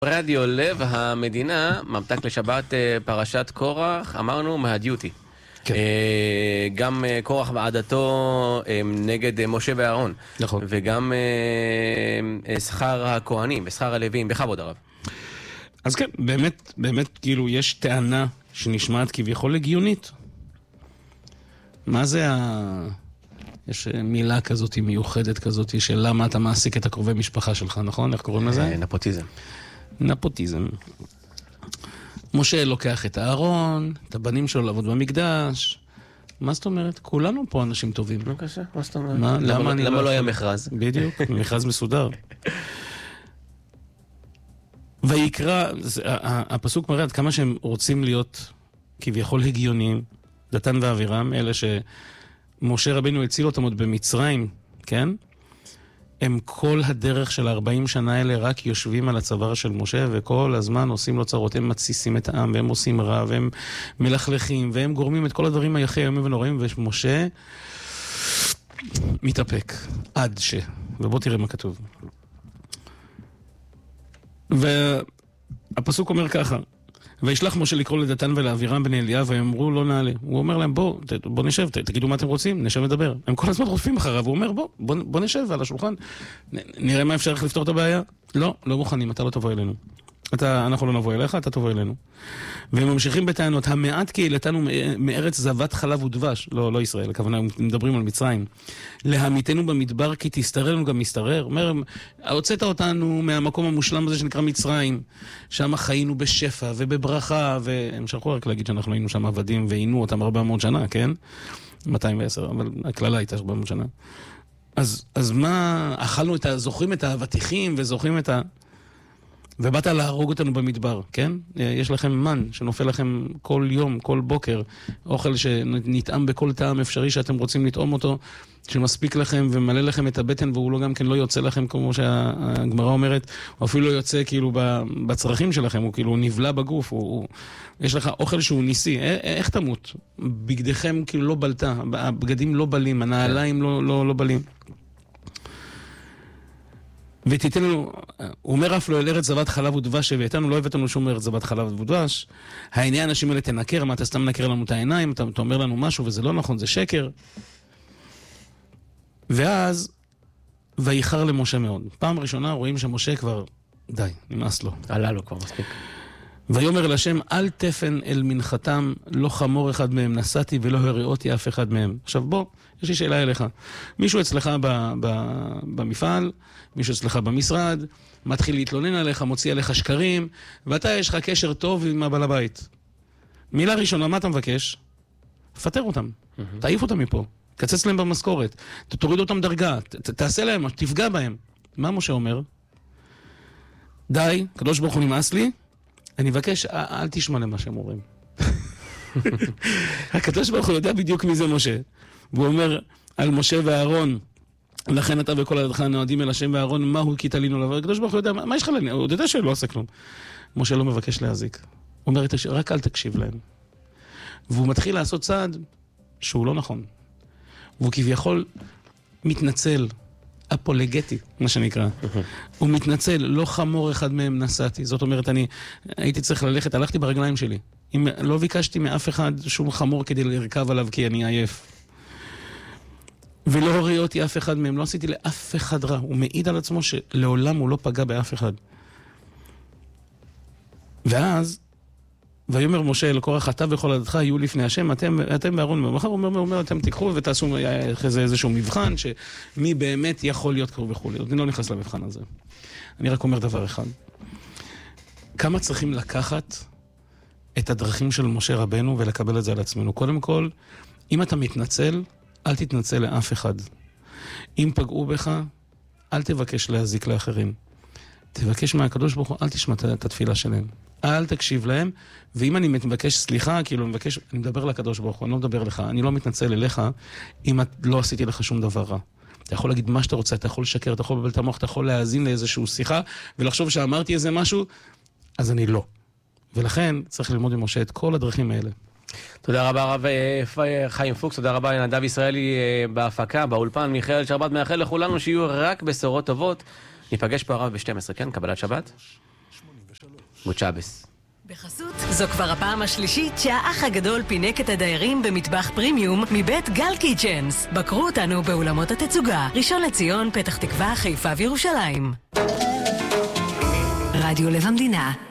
רדיו לב המדינה, ממתק לשבת פרשת קורח, אמרנו מהדיוטי. כן. גם קורח ועדתו נגד משה ואהרון. נכון. וגם שכר הכהנים ושכר הלווים, בכבוד הרב. אז כן, באמת כאילו יש טענה שנשמעת כביכול הגיונית. מה זה יש מילה כזאת מיוחדת כזאת של למה אתה מעסיק את הקרובי משפחה שלך, נכון? איך קוראים לזה? נפוטיזם. נפוטיזם. משה לוקח את אהרון, את הבנים שלו לעבוד במקדש. מה זאת אומרת? כולנו פה אנשים טובים. בבקשה, מה זאת אומרת? למה לא היה מכרז? בדיוק, מכרז מסודר. ויקרא, הפסוק מראה עד כמה שהם רוצים להיות כביכול הגיוניים, דתן ואבירם, אלה שמשה רבינו הציל אותם עוד במצרים, כן? הם כל הדרך של 40 שנה האלה רק יושבים על הצוואר של משה, וכל הזמן עושים לו צרות, הם מתסיסים את העם, והם עושים רע, והם מלכלכים, והם גורמים את כל הדברים היחי הימים ונוראים, ומשה מתאפק עד ש... ובוא תראה מה כתוב. והפסוק אומר ככה, וישלח משה לקרוא לדתן ולאבירם בני אליהו, והם אמרו לא נעלה. הוא אומר להם בוא נשב, תגידו מה אתם רוצים, נשב לדבר. הם כל הזמן רודפים אחריו, הוא אומר בוא נשב על השולחן, נראה מה אפשר לפתור את הבעיה. לא מוכנים, אתה לא תבוא אלינו. אנחנו לא נבוא אליך, אתה תבוא אלינו. והם ממשיכים בטענות, המעט קהילתנו מארץ זבת חלב ודבש, לא ישראל, הכוונה, מדברים על מצרים, להמיתנו במדבר כי תסתרר לנו גם מסתרר. אומר, הוצאת אותנו מהמקום המושלם הזה שנקרא מצרים, שם חיינו בשפע ובברכה, והם שכחו רק להגיד שאנחנו היינו שם עבדים ועינו אותם 400 שנה, כן? 210, אבל הכללה הייתה 400 שנה. אז מה, אכלנו זוכרים את האבטיחים וזוכרים את ובאת להרוג אותנו במדבר, כן? יש לכם מן שנופל לכם כל יום, כל בוקר, אוכל שנטעם בכל טעם אפשרי שאתם רוצים לטעום אותו, שמספיק לכם ומלא לכם את הבטן, והוא לא גם כן לא יוצא לכם, כמו שהגמרא אומרת, הוא אפילו לא יוצא כאילו בצרכים שלכם, הוא כאילו נבלע בגוף, יש לך אוכל שהוא ניסי, איך תמות? בגדיכם כאילו לא בלטה, הבגדים לא בלים, הנעליים לא בלים. ותיתן לנו, הוא אומר אף לא אל ארץ זבת חלב ודבש והבאתנו, לא הבאתנו שום ארץ זבת חלב ודבש. העניין האנשים האלה תנקר, מה אתה סתם נקר לנו את העיניים, אתה אומר לנו משהו וזה לא נכון, זה שקר. ואז ויחר למשה מאוד. פעם ראשונה רואים שמשה כבר די, נמאס לו. עלה לו כבר מספיק. ויאמר אל השם, אל תפן אל מנחתם, לא חמור אחד מהם נסעתי ולא הראותי אף אחד מהם. עכשיו בוא, יש לי שאלה אליך. מישהו אצלך במפעל, מישהו אצלך במשרד, מתחיל להתלונן עליך, מוציא עליך שקרים, ואתה יש לך קשר טוב עם הבעל הבית. מילה ראשונה, מה אתה מבקש? פטר אותם, תעיף אותם מפה, קצץ להם במשכורת, תוריד אותם דרגה, תעשה להם, תפגע בהם. מה משה אומר? די, קדוש ברוך הוא נמאס לי, אני מבקש, אל תשמע למה שהם אומרים. הקדוש ברוך הוא יודע בדיוק מי זה משה. והוא אומר על משה ואהרון, לכן אתה וכל עדתך נועדים אל השם ואהרון, מהו כי תלינו לבוא? הקדוש ברוך הוא יודע, מה יש לך להם? הוא יודע שלא עושה כלום. משה לא מבקש להזיק. הוא אומר, רק אל תקשיב להם. והוא מתחיל לעשות צעד שהוא לא נכון. והוא כביכול מתנצל, אפולגטי, מה שנקרא. הוא מתנצל, לא חמור אחד מהם נסעתי. זאת אומרת, אני הייתי צריך ללכת, הלכתי ברגליים שלי. אם לא ביקשתי מאף אחד שום חמור כדי לרכב עליו כי אני עייף. ולא הוריותי אף אחד מהם, לא עשיתי לאף אחד רע. הוא מעיד על עצמו שלעולם הוא לא פגע באף אחד. ואז, ויאמר משה אל קורח, אתה וכל עדתך יהיו לפני השם, אתם ואהרון, ומחר הוא אומר, אתם תיקחו ותעשו איזשהו מבחן, שמי באמת יכול להיות קרוב וכו'. אני לא נכנס למבחן הזה. אני רק אומר דבר אחד. כמה צריכים לקחת את הדרכים של משה רבנו ולקבל את זה על עצמנו? קודם כל, אם אתה מתנצל, אל תתנצל לאף אחד. אם פגעו בך, אל תבקש להזיק לאחרים. תבקש מהקדוש ברוך הוא, אל תשמע את התפילה שלהם. אל תקשיב להם, ואם אני מבקש סליחה, כאילו אני מדבר לקדוש ברוך הוא, אני לא מדבר לך, אני לא מתנצל אליך, אם לא עשיתי לך שום דבר רע. אתה יכול להגיד מה שאתה רוצה, אתה יכול לשקר, אתה יכול לבלבל את המוח, אתה יכול להאזין לאיזשהו שיחה, ולחשוב שאמרתי איזה משהו, אז אני לא. ולכן צריך ללמוד ממשה את כל הדרכים האלה. תודה רבה רב חיים פוקס, תודה רבה לנדב ישראלי בהפקה, באולפן, מיכאל שרבט, מאחל לכולנו שיהיו רק בשורות טובות. ניפגש פה הרב ב-12, כן? קבלת שבת? מוצ'אבס. בחסות, זו כבר הפעם השלישית שהאח הגדול פינק את הדיירים במטבח פרימיום מבית גל קיצ'נס. בקרו אותנו באולמות התצוגה, ראשון לציון, פתח תקווה, חיפה וירושלים. רדיו לב המדינה.